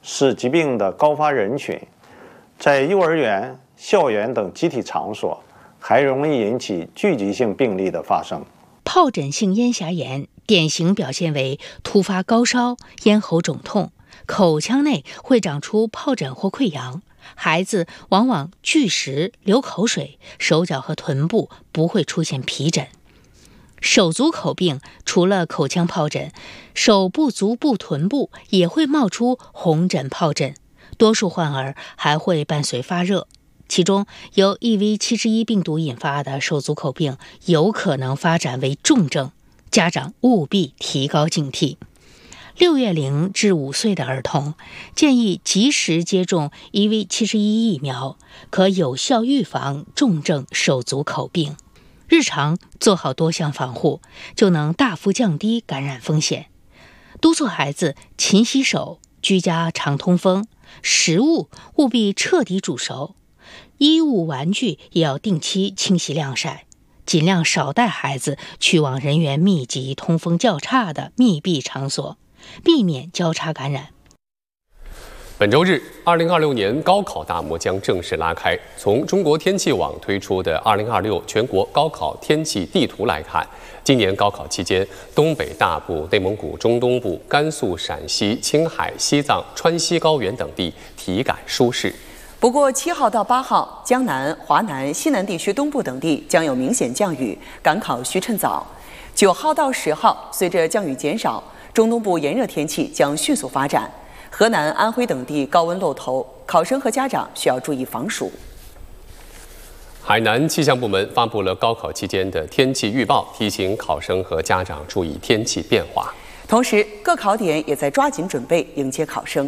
是疾病的高发人群，在幼儿园、校园等集体场所，还容易引起聚集性病例的发生。 疱疹性咽峡炎典型表现为突发高烧、咽喉肿痛，口腔内会长出疱疹或溃疡，孩子往往拒食、流口水，手脚和臀部不会出现皮疹。手足口病除了口腔疱疹，手部、足部、臀部也会冒出红疹、疱疹，多数患儿还会伴随发热。其中由 EV71 病毒引发的手足口病有可能发展为重症，家长务必提高警惕。6月龄至5岁的儿童建议及时接种 EV71 疫苗，可有效预防重症手足口病。日常做好多项防护，就能大幅降低感染风险。督促孩子勤洗手，居家常通风，食物务必彻底煮熟，衣物玩具也要定期清洗晾晒，尽量少带孩子去往人员密集、通风较差的密闭场所，避免交叉感染。 本周日，2026年高考大幕将正式拉开。从中国天气网推出的2026全国高考天气地图来看，今年高考期间，东北大部、内蒙古中东部、甘肃、陕西、青海、西藏、川西高原等地体感舒适。 不过7号到8号，江南、华南、西南地区东部等地将有明显降雨，赶考需趁早。9号到10号，随着降雨减少，中东部炎热天气将迅速发展。河南、安徽等地高温露头，考生和家长需要注意防暑。 海南气象部门发布了高考期间的天气预报，提醒考生和家长注意天气变化。 同时，各考点也在抓紧准备迎接考生。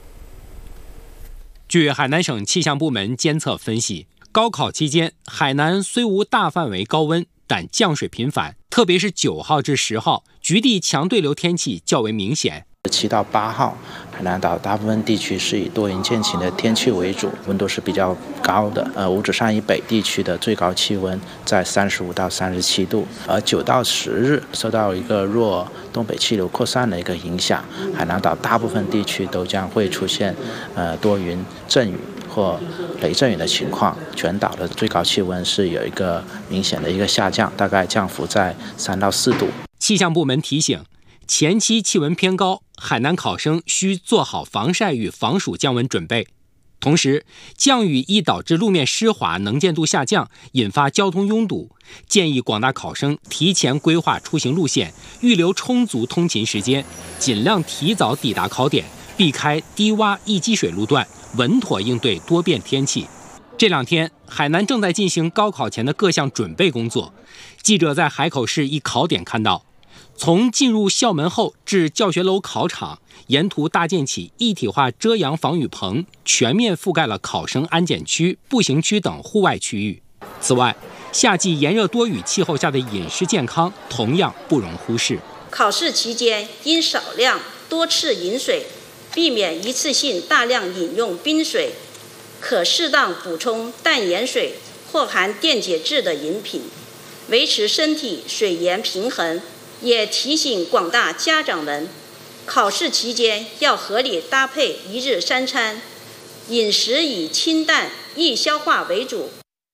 据海南省气象部门监测分析，高考期间，海南虽无大范围高温，但降水频繁，特别是9号至10号，局地强对流天气较为明显。 7到8号，海南岛大部分地区是以多云见晴的天气为主，温度是比较高的。五指山以北地区的最高气温在35到37度。而9到10日受到一个弱东北气流扩散的一个影响，海南岛大部分地区都将会出现多云阵雨或雷阵雨的情况。全岛的最高气温是有一个明显的一个下降，大概降幅在3到4度。 气象部门提醒，前期气温偏高，海南考生需做好防晒与防暑降温准备。同时，降雨易导致路面湿滑、能见度下降，引发交通拥堵。建议广大考生提前规划出行路线，预留充足通勤时间，尽量提早抵达考点，避开低洼易积水路段，稳妥应对多变天气。这2天，海南正在进行高考前的各项准备工作。记者在海口市一考点看到，从进入校门后至教学楼考场，沿途搭建起一体化遮阳防雨棚，全面覆盖了考生安检区、步行区等户外区域。此外，夏季炎热多雨气候下的饮食健康同样不容忽视。 考试期间应少量多次饮水，避免一次性大量饮用冰水，可适当补充淡盐水或含电解质的饮品，维持身体水盐平衡。也提醒广大家长们，考试期间要合理搭配一日3餐，饮食以清淡、易消化为主。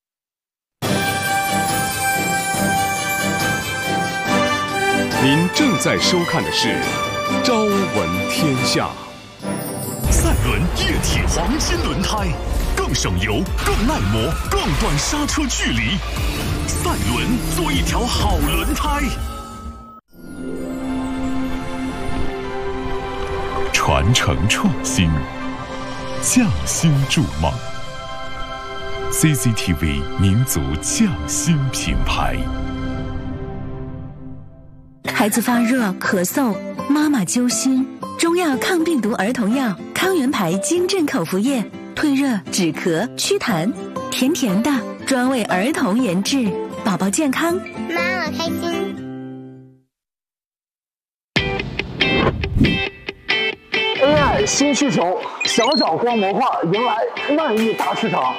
您正在收看的是《朝闻天下》。赛伦液体黄金轮胎，更省油、更耐磨、更短刹车距离。赛伦，做一条好轮胎。传承创新，匠心筑梦。CCTV 民族匠心品牌。 孩子发热、咳嗽，妈妈揪心。中药抗病毒儿童药康源牌金镇口服液，退热、止咳、祛痰，甜甜的，专为儿童研制，宝宝健康， 妈妈开心。 AI 新需求，小角光模块迎来万亿大市场。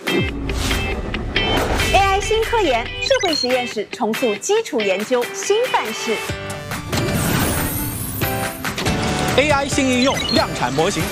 AI 新科研，智慧实验室重塑基础研究新范式。 AI 新应用，量产模型